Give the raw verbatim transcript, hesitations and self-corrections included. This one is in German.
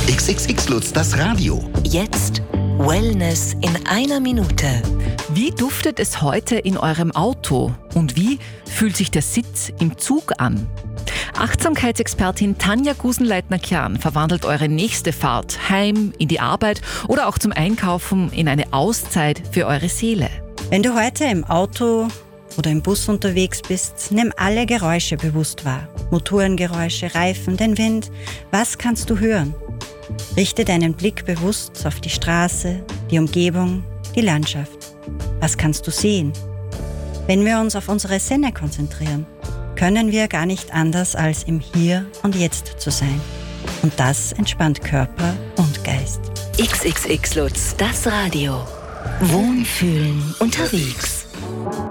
X X X Lutz, das Radio. Jetzt Wellness in einer Minute. Wie duftet es heute in eurem Auto? Und wie fühlt sich der Sitz im Zug an? Achtsamkeitsexpertin Tanja Gusenleitner-Kjan verwandelt eure nächste Fahrt heim, in die Arbeit oder auch zum Einkaufen in eine Auszeit für eure Seele. Wenn du heute im Auto oder im Bus unterwegs bist, nimm alle Geräusche bewusst wahr. Motorengeräusche, Reifen, den Wind. Was kannst du hören? Richte deinen Blick bewusst auf die Straße, die Umgebung, die Landschaft. Was kannst du sehen? Wenn wir uns auf unsere Sinne konzentrieren, können wir gar nicht anders als im Hier und Jetzt zu sein. Und das entspannt Körper und Geist. X X X Lutz, das Radio. Wohnfühlen unterwegs.